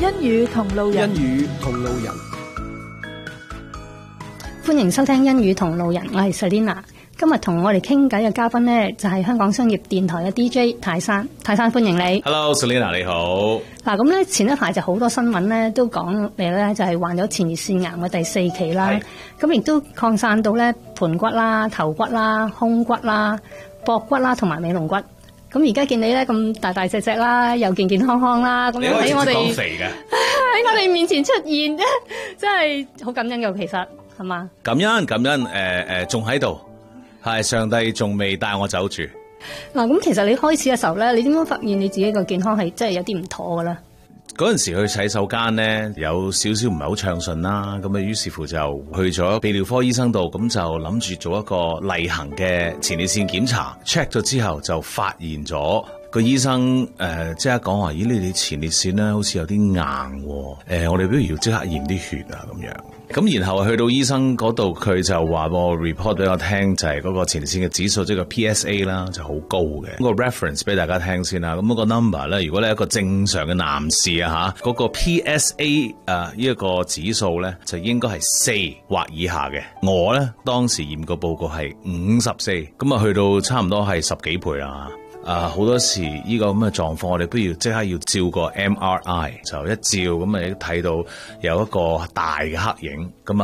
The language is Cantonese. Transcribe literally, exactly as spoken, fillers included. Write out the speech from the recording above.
欣宇同路人， 欣宇同路人， 歡迎收聽欣宇同路人，我係 Selina。今日同我哋傾偈嘅嘉賓呢，就係香港商業電台嘅 D J 泰山。泰山歡迎你。 Hello Selina 你好。 嗱咁咧，前一排就好多新聞咧都講你咧就係患咗前列腺癌嘅第四期啦。咁亦都擴散到咧盤骨啦、頭骨啦、胸骨啦、膊骨啦同埋尾龍骨。咁而家見你咧咁大大隻隻啦，又健健康康啦，咁樣喺我哋講肥嘅喺我哋面前出現，真係好感恩嘅，其實係嘛？ 感恩感恩，誒誒仲喺度，係上帝仲未帶我走住。 嗱，咁其實你開始嘅時候咧，你點樣發現你自己個健康係真係有啲唔妥嘅咧？ 嗰陣時去洗手間咧，有少少唔係好暢順啦，咁啊於是乎就去咗泌尿科醫生度，咁就諗住做一個例行嘅前列腺檢查 ，check 咗之後就發現咗。個醫生誒即刻講話，咦你哋前列腺咧好似有啲硬喎，誒、呃、我哋不如要即刻驗啲血啊咁樣。咁然後去到醫生嗰度，佢就話個 report 俾我聽，就係、是、嗰個前列腺嘅指數，即係個 P S A 啦，就好高嘅。咁個 reference 俾大家聽先啦。咁、那、嗰個 number 咧，如果你係一個正常嘅男士啊嚇，嗰、那個 P S A 誒呢一個指數咧，就應該係四或以下嘅。我咧當時驗個報告係五十四，咁啊去到差唔多係十幾倍啦。啊，好多時呢個咁嘅狀況，我哋不如即刻要照個 M R I，就一照咁啊，睇到有一個大嘅黑影，咁啊